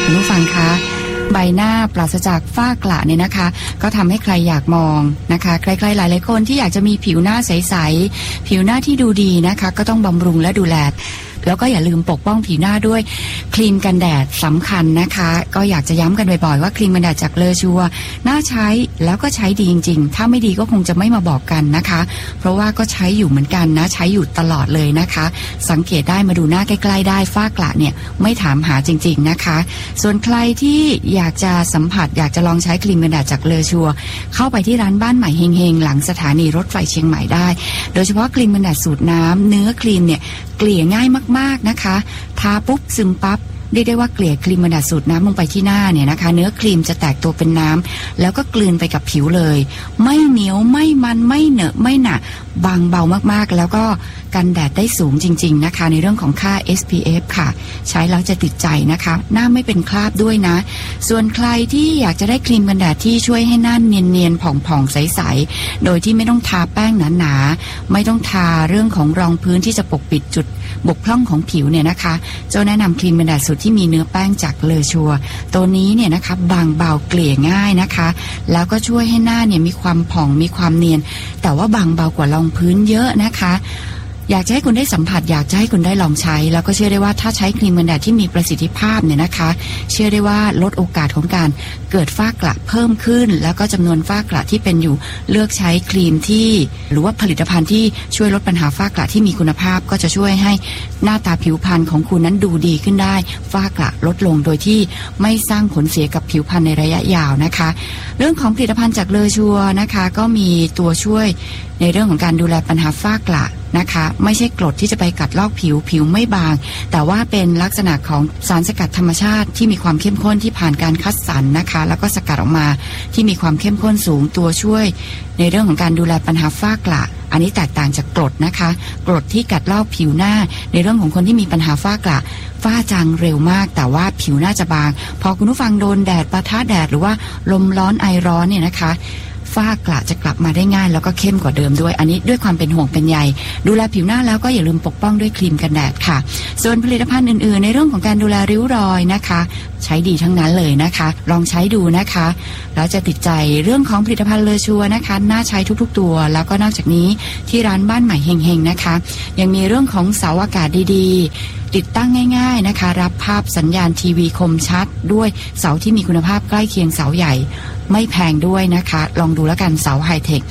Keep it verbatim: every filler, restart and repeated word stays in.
คุณผู้ฟังคะใบหน้าปราศจากฝ้ากระเนี่ยนะคะก็ทำให้ใครอยากมองนะคะใครๆหลายๆคนที่อยากจะมีผิวหน้าใสๆผิวหน้าที่ดูดีนะคะก็ต้องบำรุงและดูแลแล้วก็อย่าลืมปกป้องผิวหน้าด้วยครีมกันแดดสำคัญนะคะก็อยากจะย้ำกันบ่อยๆว่าครีมกันแดดจากเลอชัวน่าใช้แล้วก็ใช้ดีจริงๆถ้าไม่ดีก็คงจะไม่มาบอกกันนะคะเพราะว่าก็ใช้อยู่เหมือนกันนะใช้อยู่ตลอดเลยนะคะสังเกตได้มาดูหน้าใกล้ๆได้ฝ้ากระเนี่ยไม่ถามหาจริงๆนะคะส่วนใครที่อยากจะสัมผัสอยากจะลองใช้ครีมกันแดดจากเลอชัวเข้าไปที่ร้านบ้านใหม่เฮงๆหลังสถานีรถไฟเชียงใหม่ได้โดยเฉพาะครีมกันแดดสูตรน้ำเนื้อครีมเนี่ยเกลี่ยง่ายมากๆนะคะทาปุ๊บซึมปั๊บเรียกได้ว่าเกลี่ยครีมกันแดดสูตรน้ำลงไปที่หน้าเนี่ยนะคะเนื้อครีมจะแตกตัวเป็นน้ำแล้วก็กลืนไปกับผิวเลยไม่เหนียวไม่มันไม่เหนอะไม่หนะบางเบามากๆแล้วก็กันแดดได้สูงจริงๆนะคะในเรื่องของค่า เอส พี เอฟ ค่ะใช้แล้วจะติดใจนะคะหน้าไม่เป็นคราบด้วยนะส่วนใครที่อยากจะได้ครีมกันแดดที่ช่วยให้หน้าเนียนๆผ่องๆใสๆโดยที่ไม่ต้องทาแป้งหนาๆไม่ต้องทาเรื่องของรองพื้นที่จะปกปิดจุดบกพร่องของผิวเนี่ยนะคะเจ้าแนะนำครีมกันแดดสูตรที่มีเนื้อแป้งจากเลอชัวตัวนี้เนี่ยนะคะบางเบาเกลี่ยง่ายนะคะแล้วก็ช่วยให้หน้าเนี่ยมีความผ่องมีความเนียนแต่ว่าบางเบากว่ารองพื้นเยอะนะคะอยากจะให้คุณได้สัมผัสอยากจะให้คุณได้ลองใช้แล้วก็เชื่อได้ว่าถ้าใช้ครีมกันแดดที่มีประสิทธิภาพเนี่ยนะคะเชื่อได้ว่าลดโอกาสของการเกิดฝ้ากระเพิ่มขึ้นแล้วก็จำนวนฝ้ากระที่เป็นอยู่เลือกใช้ครีมที่หรือว่าผลิตภัณฑ์ที่ช่วยลดปัญหาฝ้ากระที่มีคุณภาพก็จะช่วยให้หน้าตาผิวพรรณของคุณนั้นดูดีขึ้นได้ฝ้ากระลดลงโดยที่ไม่สร้างผลเสียกับผิวพรรณในระยะยาวนะคะเรื่องของผลิตภัณฑ์จากเลอชัวนะคะก็มีตัวช่วยในเรื่องของการดูแลปัญหาฝ้ากระนะคะไม่ใช่กรดที่จะไปกัดลอกผิวผิวไม่บางแต่ว่าเป็นลักษณะของสารสกัดธรรมชาติที่มีความเข้มข้นที่ผ่านการคัดสรรนะคะแล้วก็สกัดออกมาที่มีความเข้มข้นสูงตัวช่วยในเรื่องของการดูแลปัญหาฝ้ากระอันนี้แตกต่างจากกรดนะคะกรดที่กัดลอกผิวหน้าในเรื่องของคนที่มีปัญหาฝ้ากระฝ้าจางเร็วมากแต่ว่าผิวหน้าจะบางพอคุณผู้ฟังโดนแดดปะทะแดดหรือว่าลมร้อนไอร้อนเนี่ยนะคะฝ้ากระจะกลับมาได้ง่ายแล้วก็เข้มกว่าเดิมด้วยอันนี้ด้วยความเป็นห่วงเป็นใยดูแลผิวหน้าแล้วก็อย่าลืมปกป้องด้วยครีมกันแดดค่ะส่วนผลิตภัณฑ์อื่นๆในเรื่องของการดูแลริ้วรอยนะคะใช้ดีทั้งนั้นเลยนะคะลองใช้ดูนะคะแล้วจะติดใจเรื่องของผลิตภัณฑ์เลอชัวนะคะน่าใช้ทุกๆตัวแล้วก็นอกจากนี้ที่ร้านบ้านใหม่เฮงๆนะคะยังมีเรื่องของเสาอากาศดีๆติดตั้งง่ายๆนะคะรับภาพสัญญาณทีวีคมชัดด้วยเสาที่มีคุณภาพใกล้เคียงเสาใหญ่ไม่แพงด้วยนะคะลองดูแล้วกันเสาไฮเทค